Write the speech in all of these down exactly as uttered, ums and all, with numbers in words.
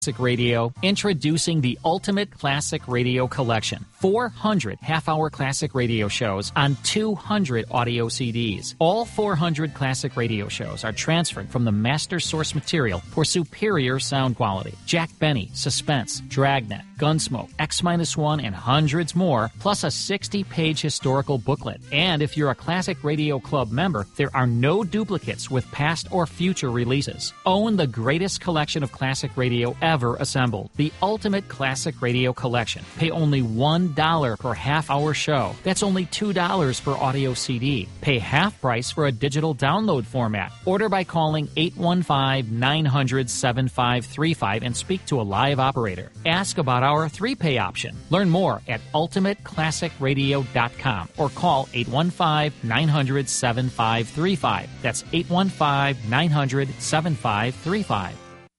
Classic Radio, introducing the Ultimate Classic Radio Collection. four hundred half-hour classic radio shows on two hundred audio C Ds. All four hundred classic radio shows are transferred from the master source material for superior sound quality. Jack Benny, Suspense, Dragnet, Gunsmoke, X one, and hundreds more, plus a sixty-page historical booklet. And if you're a Classic Radio Club member, there are no duplicates with past or future releases. Own the greatest collection of classic radio ever. Ever assembled. The Ultimate Classic Radio Collection. Pay only one dollar per half-hour show. That's only two dollars per audio C D. Pay half price for a digital download format. Order by calling eight one five, nine hundred, seven five three five and speak to a live operator. Ask about our three-pay option. Learn more at ultimate classic radio dot com or call eight one five, nine hundred, seven five three five. That's eight one five, nine hundred, seven five three five.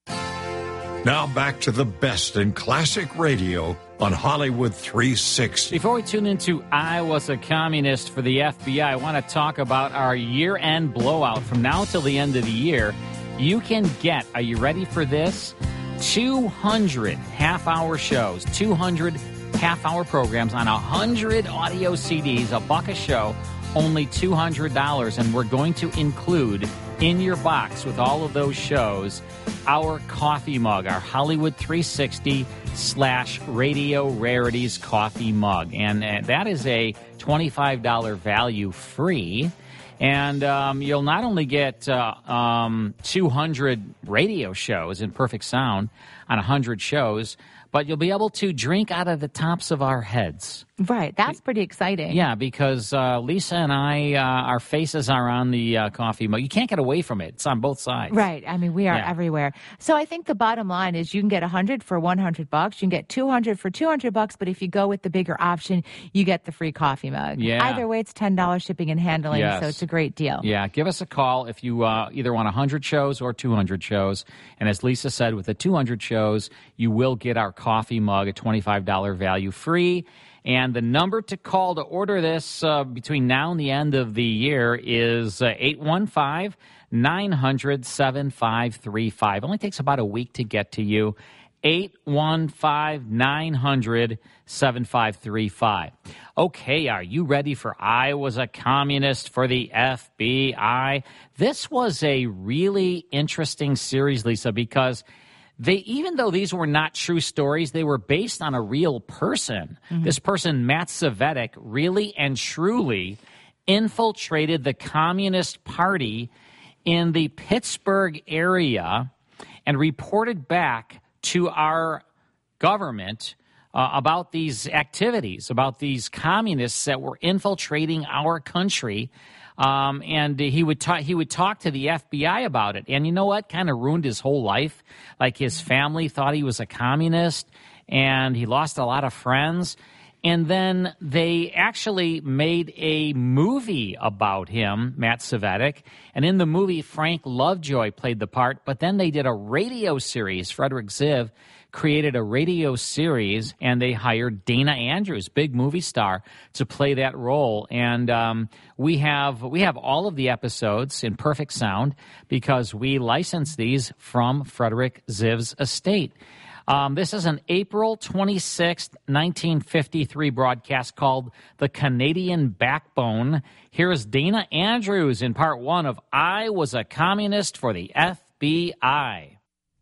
Now back to the best in classic radio on Hollywood three sixty. Before we tune into I Was a Communist for the F B I, I want to talk about our year-end blowout. From now till the end of the year, you can get, are you ready for this? two hundred half-hour shows, two hundred half-hour programs on one hundred audio C Ds, a buck a show, only two hundred dollars. And we're going to include in your box with all of those shows our coffee mug, our Hollywood three sixty slash Radio Rarities coffee mug. And uh, that is a twenty-five dollars value free. And um, you'll not only get uh, um, two hundred radio shows in perfect sound on one hundred shows, but you'll be able to drink out of the tops of our heads. Right. That's pretty exciting. Yeah, because uh, Lisa and I, uh, our faces are on the uh, coffee mug. You can't get away from it. It's on both sides. Right. I mean, we are yeah. everywhere. So I think the bottom line is you can get one hundred for one hundred bucks. You can get two hundred for two hundred bucks. But if you go with the bigger option, you get the free coffee mug. Yeah. Either way, it's ten dollars shipping and handling. Yes. So it's a great deal. Yeah. Give us a call if you uh, either want one hundred shows or two hundred shows. And as Lisa said, with the two hundred shows, you will get our coffee mug at twenty-five dollars value free. And the number to call to order this uh, between now and the end of the year is uh, eight one five, nine hundred, seven five three five. Only takes about a week to get to you. eight one five, nine hundred, seven five three five. Okay, are you ready for I Was a Communist for the F B I? This was a really interesting series, Lisa, because They, even though these were not true stories, they were based on a real person. Mm-hmm. This person, Matt Cvetic, really and truly infiltrated the Communist Party in the Pittsburgh area and reported back to our government uh, about these activities, about these communists that were infiltrating our country. Um, and he would talk, he would talk to the F B I about it. And you know what? Kind of ruined his whole life. Like his family thought he was a communist and he lost a lot of friends. And then they actually made a movie about him, Matt Cvetic. And in the movie, Frank Lovejoy played the part. But then they did a radio series. Frederick Ziv created a radio series, and they hired Dana Andrews, big movie star, to play that role. And um, we have we have all of the episodes in perfect sound because we licensed these from Frederick Ziv's estate. Um, this is an April twenty-sixth, nineteen fifty-three broadcast called The Canadian Backbone. Here's Dana Andrews in part one of I Was a Communist for the F B I.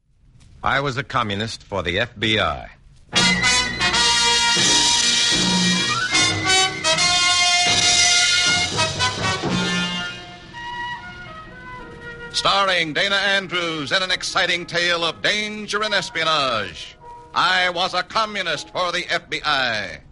I was a communist for the F B I. Starring Dana Andrews in an exciting tale of danger and espionage. I was a communist for the F B I.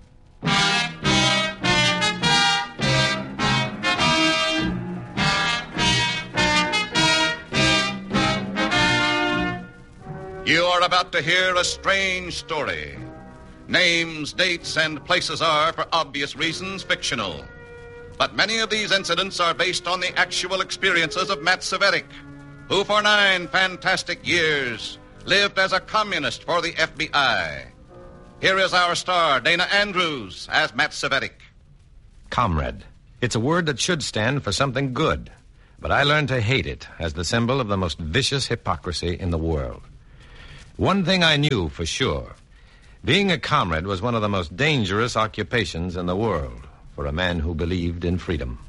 You are about to hear a strange story. Names, dates, and places are, for obvious reasons, fictional. But many of these incidents are based on the actual experiences of Matt Cvetic, who for nine fantastic years lived as a communist for the F B I. Here is our star, Dana Andrews, as Matt Cvetic. Comrade. It's a word that should stand for something good, but I learned to hate it as the symbol of the most vicious hypocrisy in the world. One thing I knew for sure. Being a comrade was one of the most dangerous occupations in the world for a man who believed in freedom.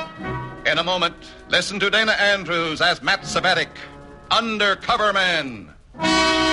In a moment, listen to Dana Andrews as Matt Sabatic, Undercover Man.